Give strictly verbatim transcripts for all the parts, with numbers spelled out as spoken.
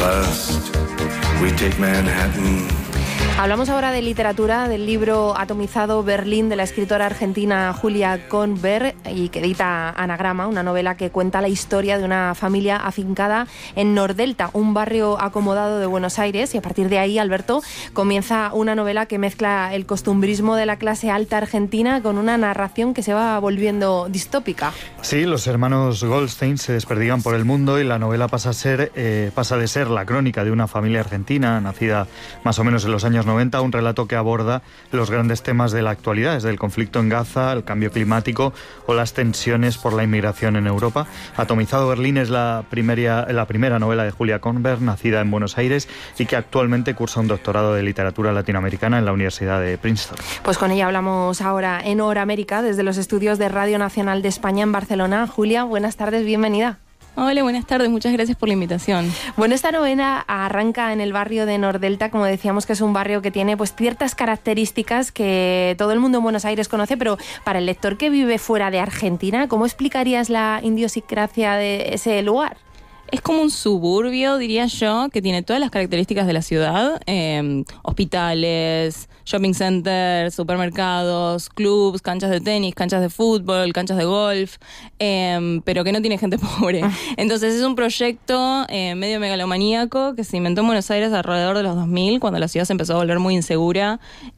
bust. We take Manhattan. Hablamos ahora de literatura, del libro Atomizado Berlín de la escritora argentina Julia Kornberg y que edita Anagrama, una novela que cuenta la historia de una familia afincada en Nordelta, un barrio acomodado de Buenos Aires, y a partir de ahí, Alberto, comienza una novela que mezcla el costumbrismo de la clase alta argentina con una narración que se va volviendo distópica. Sí, los hermanos Goldstein se desperdigan por el mundo y la novela pasa a ser, eh, pasa de ser la crónica de una familia argentina nacida más o menos en los años noventa, un relato que aborda los grandes temas de la actualidad, desde el conflicto en Gaza, el cambio climático o las tensiones por la inmigración en Europa. Atomizado Berlín es la primera, la primera novela de Julia Kornberg, nacida en Buenos Aires y que actualmente cursa un doctorado de literatura latinoamericana en la Universidad de Princeton. Pues con ella hablamos ahora en Hora América, desde los estudios de Radio Nacional de España en Barcelona. Julia, buenas tardes, bienvenida. Hola, buenas tardes, muchas gracias por la invitación. Bueno, esta novela arranca en el barrio de Nordelta, como decíamos, que es un barrio que tiene pues ciertas características que todo el mundo en Buenos Aires conoce, pero para el lector que vive fuera de Argentina, ¿cómo explicarías la idiosincrasia de ese lugar? Es como un suburbio, diría yo, que tiene todas las características de la ciudad, eh, hospitales, shopping centers, supermercados, clubs, canchas de tenis, canchas de fútbol, canchas de golf, eh, pero que no tiene gente pobre. Entonces es un proyecto eh, medio megalomaníaco que se inventó en Buenos Aires alrededor de los dos mil, cuando la ciudad se empezó a volver muy insegura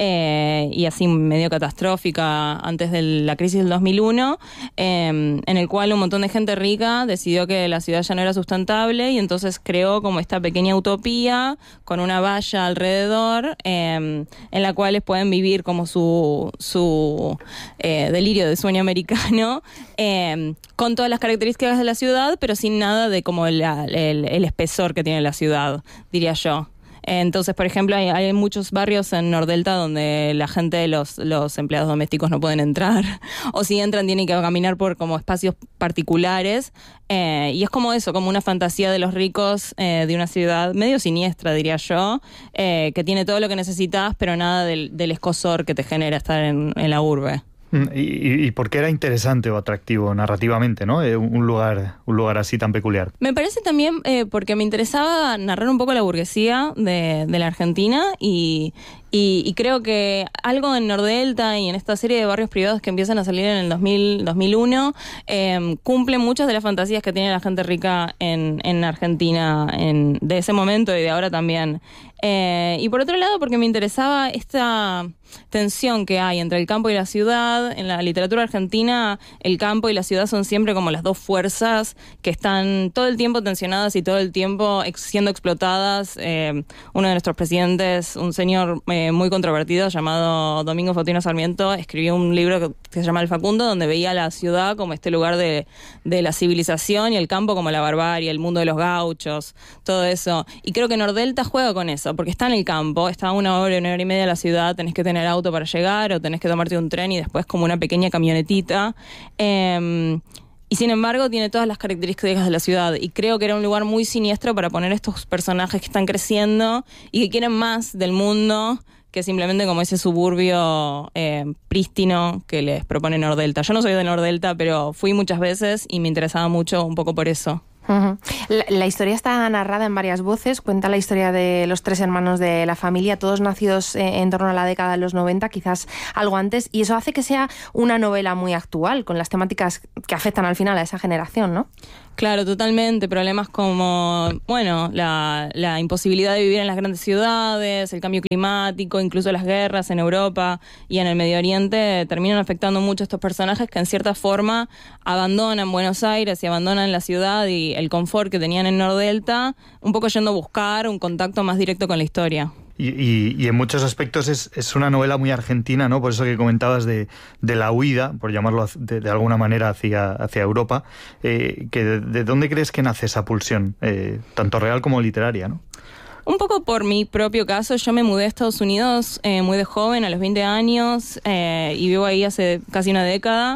eh, y así medio catastrófica antes de la crisis del dos mil uno, eh, en el cual un montón de gente rica decidió que la ciudad ya no era sustentable y entonces creó como esta pequeña utopía con una valla alrededor eh, en la cual pueden vivir como su, su eh, delirio de sueño americano eh, con todas las características de la ciudad, pero sin nada de como la, el, el espesor que tiene la ciudad, diría yo. Entonces, por ejemplo, hay, hay muchos barrios en Nordelta donde la gente, los, los empleados domésticos no pueden entrar, o si entran tienen que caminar por como espacios particulares, eh, y es como eso, como una fantasía de los ricos eh, de una ciudad medio siniestra, diría yo, eh, que tiene todo lo que necesitas, pero nada del, del escozor que te genera estar en, en la urbe. ¿Y, y por qué era interesante o atractivo narrativamente, ¿no? Eh, un lugar, un lugar así tan peculiar. Me parece también eh, porque me interesaba narrar un poco la burguesía de, de la Argentina y, y, y creo que algo en Nordelta y en esta serie de barrios privados que empiezan a salir en el dos mil, dos mil uno eh, cumplen muchas de las fantasías que tiene la gente rica en, en Argentina en, de ese momento y de ahora también. Eh, y por otro lado, porque me interesaba esta tensión que hay entre el campo y la ciudad. En la literatura argentina, el campo y la ciudad son siempre como las dos fuerzas que están todo el tiempo tensionadas y todo el tiempo ex- siendo explotadas. Eh, uno de nuestros presidentes, un señor eh, muy controvertido llamado Domingo Faustino Sarmiento, escribió un libro que, que se llama El Facundo, donde veía la ciudad como este lugar de, de la civilización y el campo como la barbarie, el mundo de los gauchos, todo eso. Y creo que Nordelta juega con eso, porque está en el campo, está a una hora, una hora y media de la ciudad, tenés que tener auto para llegar o tenés que tomarte un tren y después como una pequeña camionetita. Eh, y sin embargo tiene todas las características de la ciudad y creo que era un lugar muy siniestro para poner estos personajes que están creciendo y que quieren más del mundo que simplemente como ese suburbio eh, prístino que les propone Nordelta. Yo no soy de Nordelta, pero fui muchas veces y me interesaba mucho un poco por eso. Uh-huh. La, la historia está narrada en varias voces, cuenta la historia de los tres hermanos de la familia, todos nacidos eh, en torno a la década de los noventa, quizás algo antes, y eso hace que sea una novela muy actual, con las temáticas que afectan al final a esa generación, ¿no? Claro, totalmente. Problemas como, bueno, la, la imposibilidad de vivir en las grandes ciudades, el cambio climático, incluso las guerras en Europa y en el Medio Oriente terminan afectando mucho a estos personajes que en cierta forma abandonan Buenos Aires y abandonan la ciudad y el confort que tenían en Nordelta, un poco yendo a buscar un contacto más directo con la historia. Y, y, y en muchos aspectos es, es una novela muy argentina, ¿no? Por eso que comentabas de, de la huida, por llamarlo de, de alguna manera, hacia, hacia Europa. Eh, que de, ¿De dónde crees que nace esa pulsión, eh, tanto real como literaria, ¿no? Un poco por mi propio caso, yo me mudé a Estados Unidos eh, muy de joven, a los veinte años, eh, y vivo ahí hace casi una década.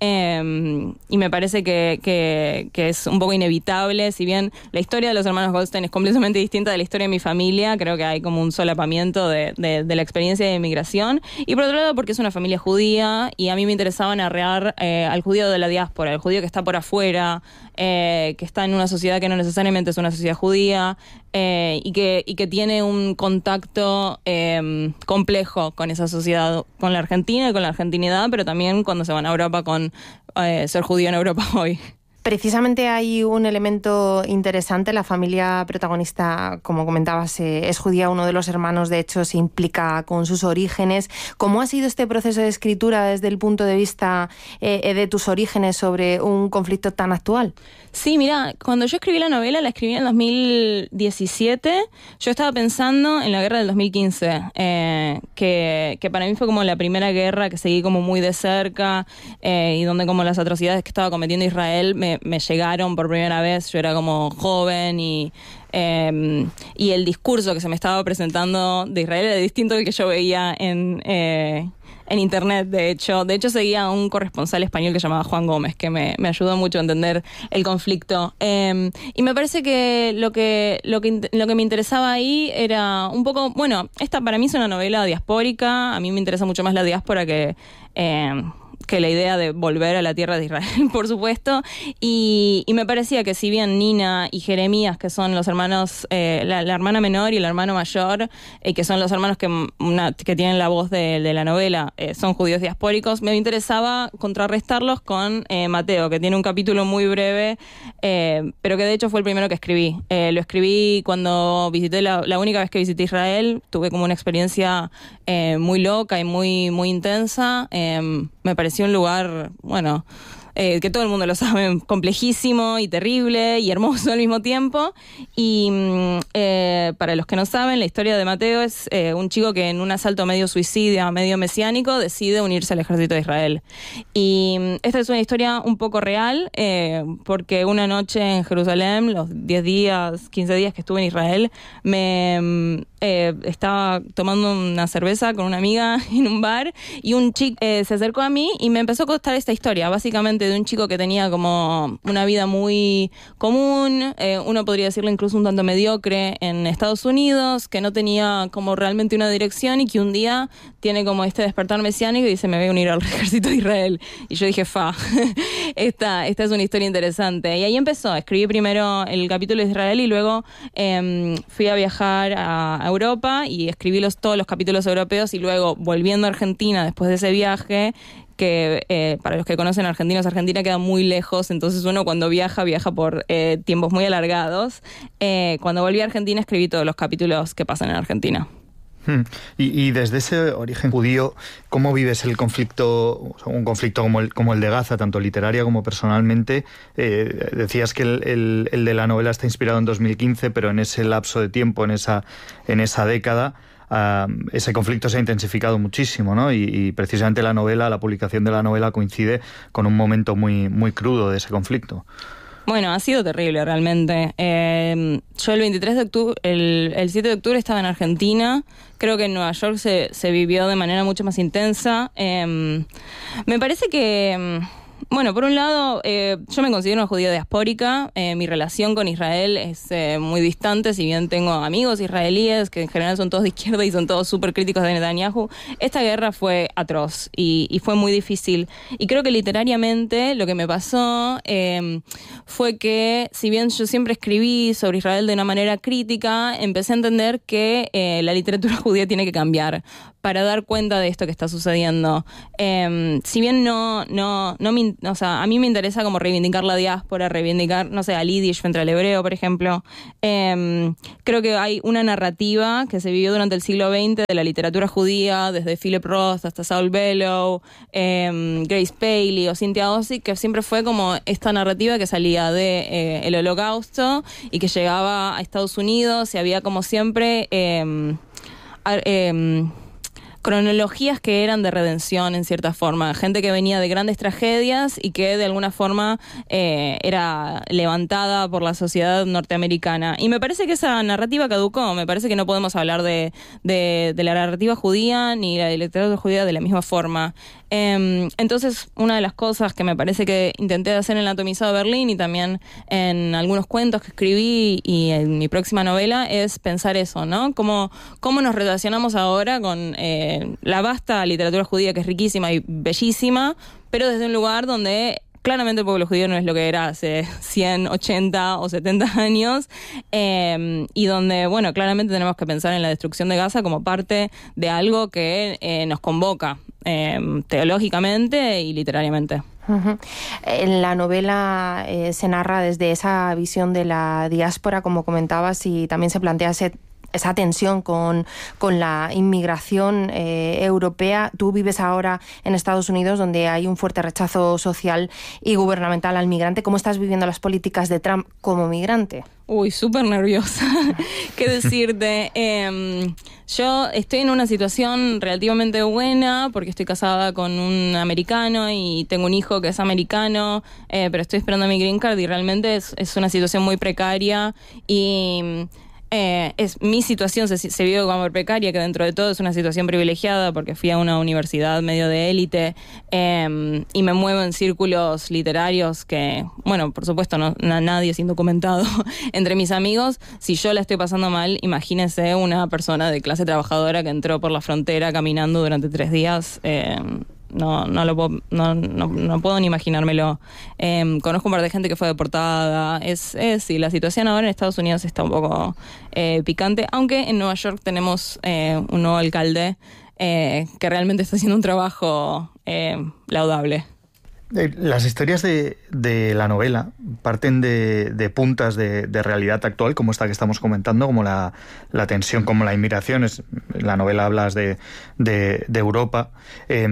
Eh, y me parece que, que, que es un poco inevitable, si bien la historia de los hermanos Goldstein es completamente distinta de la historia de mi familia, creo que hay como un solapamiento de, de, de la experiencia de inmigración, y por otro lado porque es una familia judía y a mí me interesaba narrar eh, al judío de la diáspora, el judío que está por afuera, eh, que está en una sociedad que no necesariamente es una sociedad judía, eh, y, que, y que tiene un contacto eh, complejo con esa sociedad, con la Argentina y con la argentinidad, pero también cuando se van a Europa con eh, ser judío en Europa hoy. Precisamente hay un elemento interesante. La familia protagonista, como comentabas, eh, es judía. Uno de los hermanos, de hecho, se implica con sus orígenes. ¿Cómo ha sido este proceso de escritura desde el punto de vista eh, de tus orígenes sobre un conflicto tan actual? Sí, mira, cuando yo escribí la novela, la escribí en el dos mil diecisiete, yo estaba pensando en la guerra del dos mil quince, eh, que, que para mí fue como la primera guerra que seguí como muy de cerca, eh, y donde como las atrocidades que estaba cometiendo Israel me, me llegaron por primera vez. Yo era como joven y... Eh, y el discurso que se me estaba presentando de Israel era distinto del que yo veía en, eh, en internet, de hecho. De hecho, seguía a un corresponsal español que se llamaba Juan Gómez, que me, me ayudó mucho a entender el conflicto. Eh, y me parece que lo que, lo que lo que me interesaba ahí era un poco... Bueno, esta para mí es una novela diaspórica. A mí me interesa mucho más la diáspora que... Eh, que la idea de volver a la tierra de Israel, por supuesto, y, y me parecía que si bien Nina y Jeremías, que son los hermanos, eh, la, la hermana menor y el hermano mayor, eh, que son los hermanos que, una, que tienen la voz de, de la novela, eh, son judíos diaspóricos, me interesaba contrarrestarlos con eh, Mateo, que tiene un capítulo muy breve, eh, pero que de hecho fue el primero que escribí. Eh, lo escribí cuando visité, la, la única vez que visité Israel, tuve como una experiencia eh, muy loca y muy, muy intensa. Eh, me pareció un lugar, bueno, eh, que todo el mundo lo sabe, complejísimo y terrible y hermoso al mismo tiempo. Y eh, para los que no saben, la historia de Mateo es eh, un chico que en un asalto medio suicida, medio mesiánico, decide unirse al ejército de Israel. Y esta es una historia un poco real, eh, porque una noche en Jerusalén, los diez días, quince días que estuve en Israel, me... Eh, estaba tomando una cerveza con una amiga en un bar y un chico eh, se acercó a mí y me empezó a contar esta historia, básicamente de un chico que tenía como una vida muy común, eh, uno podría decirlo incluso un tanto mediocre en Estados Unidos, que no tenía como realmente una dirección y que un día tiene como este despertar mesiánico y dice: me voy a unir al ejército de Israel. Y yo dije: fa, esta, esta es una historia interesante. Y ahí empezó, escribí primero el capítulo de Israel y luego eh, fui a viajar a Europa y escribí los, todos los capítulos europeos, y luego volviendo a Argentina después de ese viaje, que eh, para los que conocen argentinos, Argentina queda muy lejos, entonces uno cuando viaja, viaja por eh, tiempos muy alargados. Eh, cuando volví a Argentina escribí todos los capítulos que pasan en Argentina. Hmm. Y, y desde ese origen judío, ¿cómo vives el conflicto, o sea, un conflicto como el, como el de Gaza, tanto literaria como personalmente? Eh, decías que el, el, el de la novela está inspirado en dos mil quince, pero en ese lapso de tiempo, en esa, en esa década, uh, ese conflicto se ha intensificado muchísimo, ¿no? Y, y precisamente la novela, la publicación de la novela coincide con un momento muy, muy crudo de ese conflicto. Bueno, ha sido terrible realmente. Eh, yo el veintitrés de octubre, el, el siete de octubre estaba en Argentina. Creo que en Nueva York se, se vivió de manera mucho más intensa. Eh, me parece que... Bueno, por un lado, eh, yo me considero una judía diaspórica. Eh, mi relación con Israel es eh, muy distante, si bien tengo amigos israelíes que en general son todos de izquierda y son todos súper críticos de Netanyahu. Esta guerra fue atroz y, y fue muy difícil. Y creo que literariamente lo que me pasó eh, fue que, si bien yo siempre escribí sobre Israel de una manera crítica, empecé a entender que eh, la literatura judía tiene que cambiar para dar cuenta de esto que está sucediendo. Eh, si bien no, no, no me, o sea, a mí me interesa como reivindicar la diáspora, reivindicar, no sé, al yiddish frente al hebreo, por ejemplo. Eh, creo que hay una narrativa que se vivió durante el siglo veinte de la literatura judía, desde Philip Roth hasta Saul Bellow, eh, Grace Paley o Cynthia Ozick, que siempre fue como esta narrativa que salía de eh, el Holocausto y que llegaba a Estados Unidos, y había como siempre... Eh, eh, cronologías que eran de redención en cierta forma, gente que venía de grandes tragedias y que de alguna forma eh, era levantada por la sociedad norteamericana. Y me parece que esa narrativa caducó, me parece que no podemos hablar de, de, de la narrativa judía ni la literatura judía de la misma forma. Eh, entonces, una de las cosas que me parece que intenté hacer en el Atomizado de Berlín y también en algunos cuentos que escribí y en mi próxima novela es pensar eso, ¿no? Cómo, cómo nos relacionamos ahora con eh, la vasta literatura judía, que es riquísima y bellísima, pero desde un lugar donde claramente el pueblo judío no es lo que era hace cien, ochenta o setenta años, eh, y donde, bueno, claramente tenemos que pensar en la destrucción de Gaza como parte de algo que eh, nos convoca eh, teológicamente y literariamente. Uh-huh. En la novela eh, se narra desde esa visión de la diáspora, como comentabas, y también se plantea ese esa tensión con, con la inmigración eh, europea. Tú vives ahora en Estados Unidos, donde hay un fuerte rechazo social y gubernamental al migrante. ¿Cómo estás viviendo las políticas de Trump como migrante? Uy, súper nerviosa. ¿Qué decirte? Eh, yo estoy en una situación relativamente buena porque estoy casada con un americano y tengo un hijo que es americano, eh, pero estoy esperando mi green card y realmente es, es una situación muy precaria y... Eh, es mi situación se, se vive como precaria, que dentro de todo es una situación privilegiada porque fui a una universidad medio de élite eh, y me muevo en círculos literarios que, bueno, por supuesto no, no nadie sin documentado entre mis amigos. Si yo la estoy pasando mal, imagínese una persona de clase trabajadora que entró por la frontera caminando durante tres días. Eh, No, no lo puedo, no, no, no puedo ni imaginármelo. Eh, conozco un par de gente que fue deportada. Es, es sí, la situación ahora en Estados Unidos está un poco eh, picante, aunque en Nueva York tenemos eh, un nuevo alcalde eh, que realmente está haciendo un trabajo eh, laudable. Las historias de, de la novela parten de, de puntas de, de realidad actual, como esta que estamos comentando, como la, la tensión, como la inmigración. Es, la novela hablas de, de, de Europa, eh,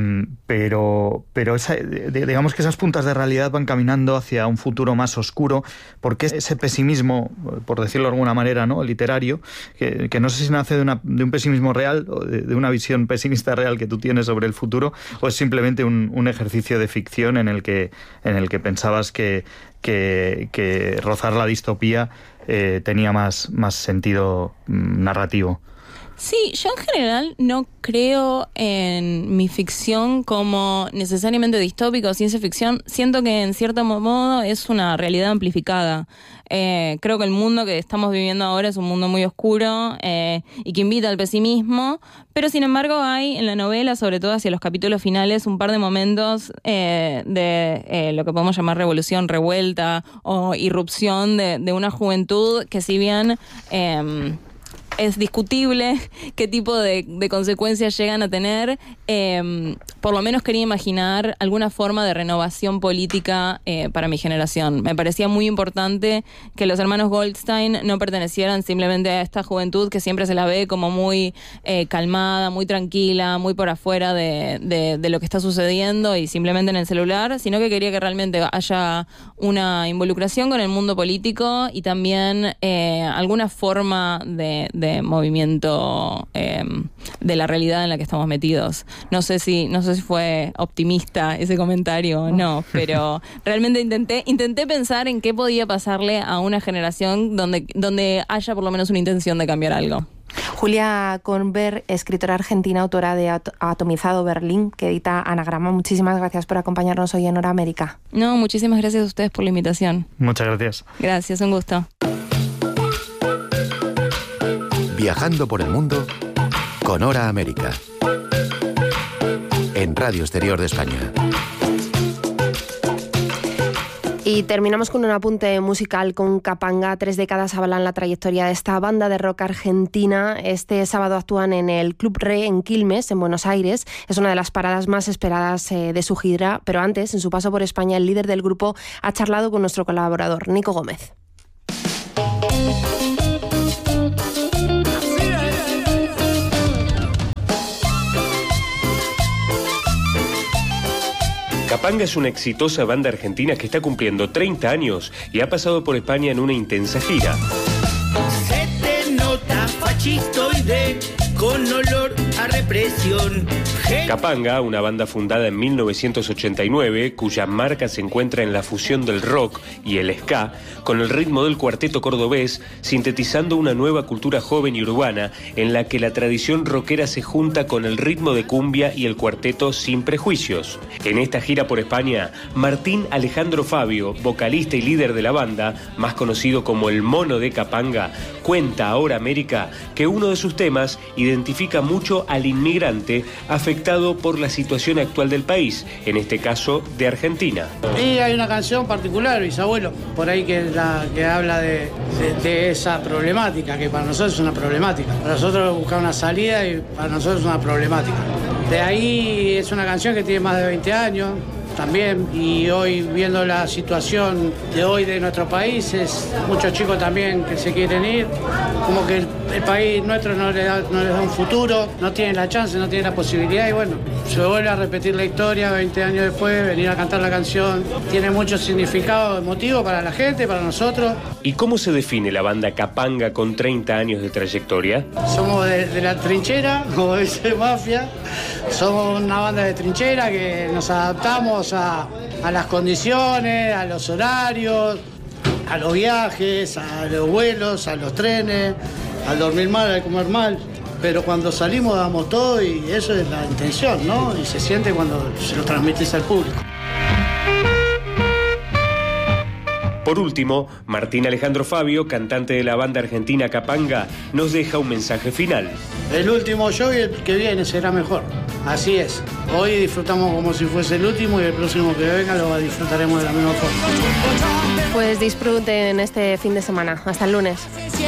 pero, pero esa, de, digamos que esas puntas de realidad van caminando hacia un futuro más oscuro. ¿Por qué ese pesimismo, por decirlo de alguna manera, ¿no?, literario, que, que no sé si nace de, una, de un pesimismo real o de, de una visión pesimista real que tú tienes sobre el futuro, o es simplemente un, un ejercicio de ficción en el que, en el que pensabas que, que, que rozar la distopía eh, tenía más, más sentido mm, narrativo? Sí, yo en general no creo en mi ficción como necesariamente distópica o ciencia ficción. Siento que en cierto modo es una realidad amplificada. Eh, creo que el mundo que estamos viviendo ahora es un mundo muy oscuro eh, y que invita al pesimismo, pero sin embargo hay en la novela, sobre todo hacia los capítulos finales, un par de momentos eh, de eh, lo que podemos llamar revolución, revuelta o irrupción de, de una juventud que, si bien Eh, es discutible qué tipo de, de consecuencias llegan a tener, eh, por lo menos quería imaginar alguna forma de renovación política eh, para mi generación. Me parecía muy importante que los hermanos Goldstein no pertenecieran simplemente a esta juventud que siempre se la ve como muy eh, calmada, muy tranquila, muy por afuera de, de, de lo que está sucediendo y simplemente en el celular, sino que quería que realmente haya una involucración con el mundo político y también eh, alguna forma de, de movimiento eh, de la realidad en la que estamos metidos. No sé si no sé si fue optimista ese comentario o no, pero realmente intenté intenté pensar en qué podía pasarle a una generación donde, donde haya por lo menos una intención de cambiar algo. Julia Conver, escritora argentina, autora de At- Atomizado Berlín, que edita Anagrama. Muchísimas gracias por acompañarnos hoy en Hora América. No, muchísimas gracias a ustedes por la invitación. Muchas gracias. Gracias, un gusto. Viajando por el mundo con Hora América. En Radio Exterior de España. Y terminamos con un apunte musical con Capanga. Tres décadas avalan la trayectoria de esta banda de rock argentina. Este sábado actúan en el Club Re en Quilmes, en Buenos Aires. Es una de las paradas más esperadas eh, de su gira. Pero antes, en su paso por España, el líder del grupo ha charlado con nuestro colaborador, Nico Gómez. Capanga es una exitosa banda argentina que está cumpliendo treinta años y ha pasado por España en una intensa gira. Se te nota fachistoide, con olor a presión. Capanga, una banda fundada en mil novecientos ochenta y nueve, cuya marca se encuentra en la fusión del rock y el ska, con el ritmo del cuarteto cordobés, sintetizando una nueva cultura joven y urbana, en la que la tradición rockera se junta con el ritmo de cumbia y el cuarteto sin prejuicios. En esta gira por España, Martín Alejandro Fabio, vocalista y líder de la banda, más conocido como el Mono de Capanga, cuenta a Ahora América que uno de sus temas identifica mucho al inmigrante afectado por la situación actual del país, en este caso de Argentina. Y hay una canción particular, Bisabuelo, por ahí que, la, que habla de, de, de esa problemática, que para nosotros es una problemática. Para nosotros buscar una salida y para nosotros es una problemática. De ahí es una canción que tiene más de veinte años. También, y hoy viendo la situación de hoy de nuestro país, es muchos chicos también que se quieren ir, como que el, el país nuestro no les da, no les da un futuro, no tienen la chance, no tienen la posibilidad, y bueno, se vuelve a repetir la historia veinte años después, venir a cantar la canción, tiene mucho significado emotivo para la gente, para nosotros. ¿Y cómo se define la banda Capanga con treinta años de trayectoria? Somos de, de la trinchera, como dice Mafia, somos una banda de trinchera que nos adaptamos A, a las condiciones, a los horarios, a los viajes, a los vuelos, a los trenes, al dormir mal, al comer mal. Pero cuando salimos damos todo y eso es la intención, ¿no? Y se siente cuando se lo transmites al público. Por último, Martín Alejandro Fabio, cantante de la banda argentina Capanga, nos deja un mensaje final. El último show y el que viene será mejor. Así es. Hoy disfrutamos como si fuese el último y el próximo que venga lo disfrutaremos de la misma forma. Pues disfruten este fin de semana. Hasta el lunes.